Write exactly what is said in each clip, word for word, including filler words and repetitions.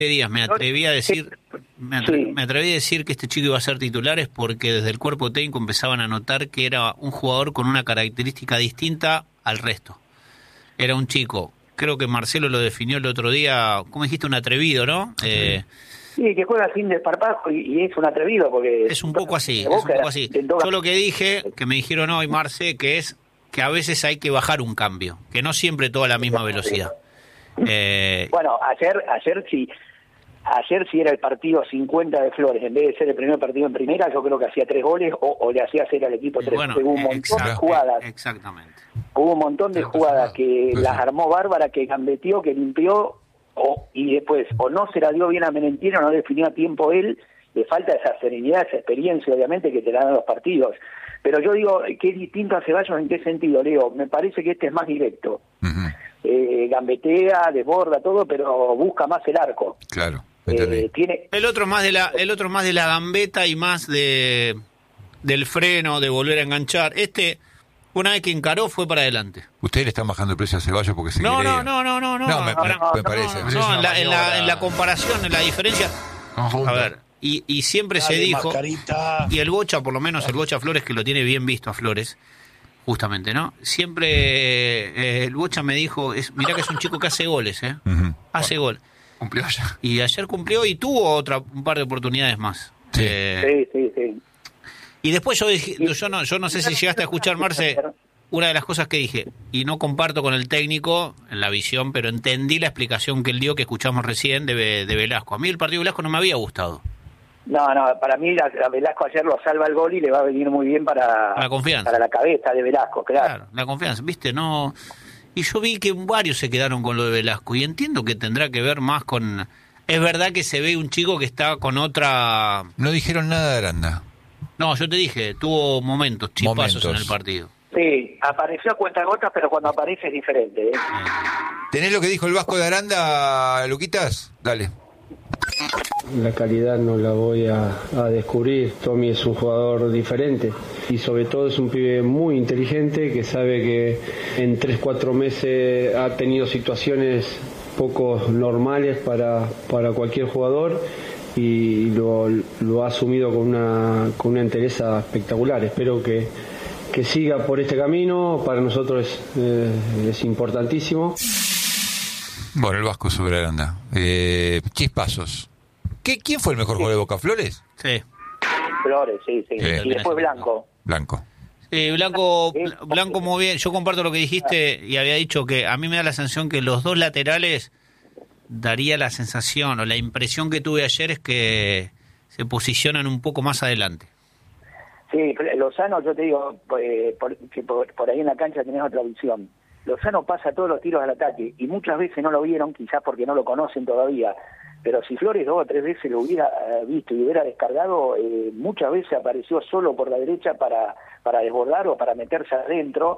días me atreví a decir me, atre, sí. me atreví a decir que este chico iba a ser titular es porque desde el cuerpo técnico empezaban a notar que era un jugador con una característica distinta al resto. Era un chico, creo que Marcelo lo definió el otro día, ¿cómo dijiste? Un atrevido, ¿no? Eh, sí, que juega sin desparpajo y, y es un atrevido porque... Es un poco así, es un poco así. Yo lo que dije, que me dijeron hoy, Marce, que es que a veces hay que bajar un cambio, que no siempre toda la misma velocidad. Eh, bueno, ayer, ayer sí... Ayer si era el partido cincuenta de Flores, en vez de ser el primer partido en primera, yo creo que hacía tres goles o, o le hacía hacer al equipo tres. Bueno, hubo un montón exact, de jugadas. Exactamente. Hubo un montón de jugadas que las armó Bárbara, que gambeteó, que limpió, o, y después o no se la dio bien a Menentino, no definió a tiempo él, le falta esa serenidad, esa experiencia, obviamente, que te dan los partidos. Pero yo digo, ¿qué es distinto a Ceballos en qué sentido, Leo? Me parece que este es más directo. Uh-huh. Eh, gambetea, desborda todo, pero busca más el arco. Claro. Eh, tiene... El otro más de la, el otro más de la gambeta y más de del freno, de volver a enganchar. Este, una vez que encaró, fue para adelante. Ustedes le están bajando el precio a Ceballos porque se no, quiere... no, no, no, no, no. No, me, para, me, me parece. No, no, en, la, en, la, en la comparación, en la diferencia. A ver, y, y siempre Dale, se dijo, mascarita. Y el Bocha, por lo menos el Bocha Flores, que lo tiene bien visto a Flores, justamente, ¿no? Siempre eh, el Bocha me dijo, es, mirá que es un chico que hace goles, ¿eh? Uh-huh. Hace bueno. gol. Cumplió ya. Y ayer cumplió y tuvo otra un par de oportunidades más. Sí, eh, sí, sí, sí. Y después yo dije, yo no, yo no sé si llegaste a escuchar, Marce, una de las cosas que dije, y no comparto con el técnico en la visión, pero entendí la explicación que él dio, que escuchamos recién, de, de Velasco. A mí el partido de Velasco no me había gustado. No, no, para mí la, la Velasco ayer lo salva el gol y le va a venir muy bien para la confianza, para la cabeza de Velasco, claro. Claro, la confianza, viste, no... Y yo vi que varios se quedaron con lo de Velasco y entiendo que tendrá que ver más con... Es verdad que se ve un chico que está con otra... No dijeron nada de Aranda. No, yo te dije, tuvo momentos, chispazos en el partido. Sí, apareció a cuentagotas, pero cuando aparece es diferente. ¿eh? ¿Tenés lo que dijo el Vasco de Aranda, Luquitas? Dale. La calidad no la voy a, a descubrir. Tommy es un jugador diferente y sobre todo es un pibe muy inteligente que sabe que en tres cuatro meses ha tenido situaciones poco normales para, para cualquier jugador y lo, lo ha asumido con una, con una entereza espectacular. Espero que, que siga por este camino. Para nosotros es, eh, es importantísimo. Bueno, el Vasco sobre Aranda. Eh, chispazos. ¿Qué, ¿Quién fue el mejor jugador de Boca? ¿Flores? Sí. Flores, sí, sí. Bien. Y después Blanco. Blanco. Sí, Blanco, Blanco muy bien. Yo comparto lo que dijiste y había dicho que a mí me da la sensación que los dos laterales daría la sensación o la impresión que tuve ayer es que se posicionan un poco más adelante. Sí, Lozano, yo te digo, eh, por, que por, por ahí en la cancha tenés otra visión. Lozano pasa todos los tiros al ataque y muchas veces no lo vieron, quizás porque no lo conocen todavía. Pero si Flores dos o tres veces lo hubiera visto y hubiera descargado, eh, muchas veces apareció solo por la derecha para, para desbordar o para meterse adentro.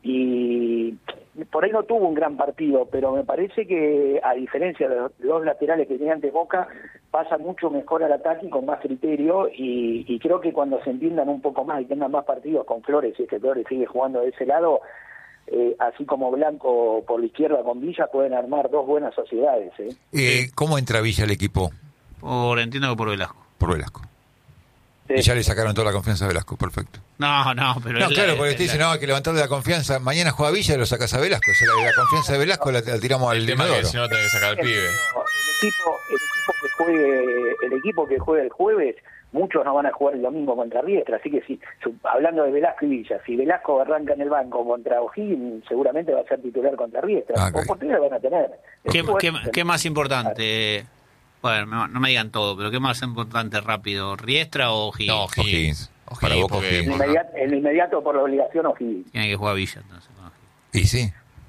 Y por ahí no tuvo un gran partido, pero me parece que, a diferencia de los dos laterales que tenían de Boca, pasa mucho mejor al ataque y con más criterio. Y, y creo que cuando se entiendan un poco más y tengan más partidos con Flores, y es que Flores sigue jugando de ese lado, Eh, así como Blanco por la izquierda con Villa, pueden armar dos buenas sociedades. ¿eh? Eh, ¿Cómo entra Villa al equipo? Por entiendo que por Velasco. Por Velasco. Sí. Y ya le sacaron toda la confianza a Velasco, perfecto. No, no, pero... No, es claro, la, porque te dicen, la... no, hay que levantarle la confianza. Mañana juega Villa y lo sacas a Velasco. O sea, la, la confianza de Velasco la, la tiramos al inodoro. Si no, tenés que sacar al pibe. El equipo, el equipo que juegue, el equipo que juegue el jueves, muchos no van a jugar el domingo contra Riestra, así que si, hablando de Velasco y Villa, si Velasco arranca en el banco contra O'Higgins, seguramente va a ser titular contra Riestra. Okay. Oportunidades van a tener. ¿Qué, ¿qué, ¿Qué más importante? Bueno, no me digan todo, pero ¿qué más importante rápido? ¿Riestra o O'Higgins? No, O'Higgins. O'Higgins. Para Boca O'Higgins. El inmediato, el inmediato por la obligación O'Higgins. Tiene que jugar Villa entonces. ¿No? Y sí.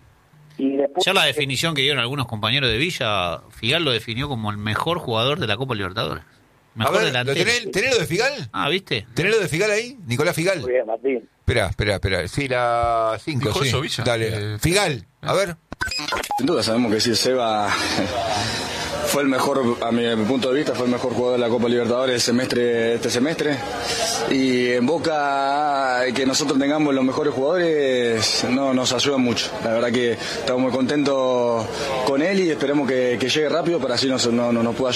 Y después, ya la definición que dieron algunos compañeros de Villa, Figal lo definió como el mejor jugador de la Copa Libertadores. Mejor a ver, delantero. ¿lo tenés, ¿tenés lo de Figal? Ah, ¿viste? ¿Tenés lo de Figal ahí? Nicolás Figal. Muy bien, Martín. Espera, espera, espera. Sí, la cinco, sí. Eso, Villa? Dale. Eh, Figal, a ver. Sin duda sabemos que si Seba fue el mejor, a mi, a mi punto de vista, fue el mejor jugador de la Copa Libertadores semestre, este semestre. Y en Boca, que nosotros tengamos los mejores jugadores, no nos ayuda mucho. La verdad que estamos muy contentos con él y esperemos que, que llegue rápido para así nos, no, no, nos pueda ayudar.